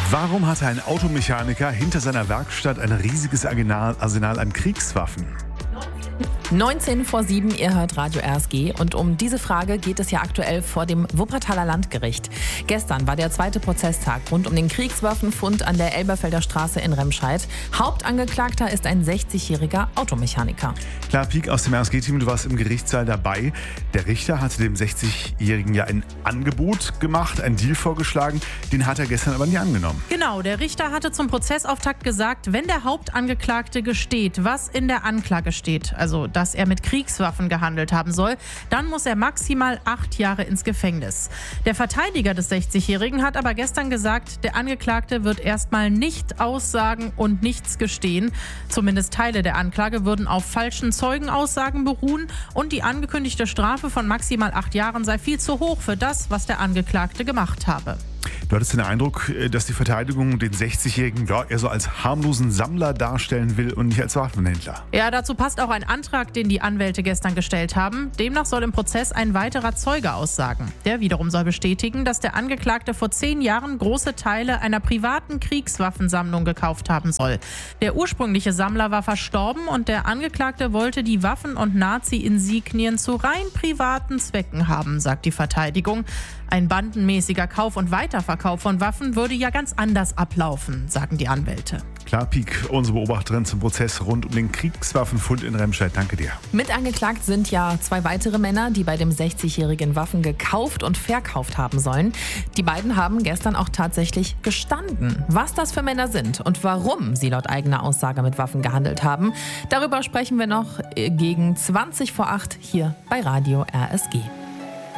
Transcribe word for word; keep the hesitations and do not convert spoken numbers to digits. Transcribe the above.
Warum hatte ein Automechaniker hinter seiner Werkstatt ein riesiges Arsenal Arsenal an Kriegswaffen? neunzehn vor sieben, ihr hört Radio R S G. Und um diese Frage geht es ja aktuell vor dem Wuppertaler Landgericht. Gestern war der zweite Prozesstag rund um den Kriegswaffenfund an der Elberfelder Straße in Remscheid. Hauptangeklagter ist ein sechzigjähriger Automechaniker. Klar, Pieck aus dem R S G-Team, du warst im Gerichtssaal dabei. Der Richter hatte dem sechzigjährigen ja ein Angebot gemacht, einen Deal vorgeschlagen. Den hat er gestern aber nie angenommen. Genau, der Richter hatte zum Prozessauftakt gesagt, wenn der Hauptangeklagte gesteht, was in der Anklage steht, also dass er mit Kriegswaffen gehandelt haben soll, dann muss er maximal acht Jahre ins Gefängnis. Der Verteidiger des sechzigjährigen hat aber gestern gesagt, der Angeklagte wird erstmal nicht aussagen und nichts gestehen. Zumindest Teile der Anklage würden auf falschen Zeugenaussagen beruhen und die angekündigte Strafe von maximal acht Jahren sei viel zu hoch für das, was der Angeklagte gemacht habe. Du hattest den Eindruck, dass die Verteidigung den sechzigjährigen ja, eher so als harmlosen Sammler darstellen will und nicht als Waffenhändler. Ja, dazu passt auch ein Antrag, den die Anwälte gestern gestellt haben. Demnach soll im Prozess ein weiterer Zeuge aussagen. Der wiederum soll bestätigen, dass der Angeklagte vor zehn Jahren große Teile einer privaten Kriegswaffensammlung gekauft haben soll. Der ursprüngliche Sammler war verstorben und der Angeklagte wollte die Waffen und Nazi-Insignien zu rein privaten Zwecken haben, sagt die Verteidigung. Ein bandenmäßiger Kauf und Weiterverkauf von Waffen würde ja ganz anders ablaufen, sagen die Anwälte. Klar, Pieck, unsere Beobachterin zum Prozess rund um den Kriegswaffenfund in Remscheid. Danke dir. Mit angeklagt sind ja zwei weitere Männer, die bei dem sechzigjährigen Waffen gekauft und verkauft haben sollen. Die beiden haben gestern auch tatsächlich gestanden. Was das für Männer sind und warum sie laut eigener Aussage mit Waffen gehandelt haben, darüber sprechen wir noch gegen zwanzig vor acht hier bei Radio R S G.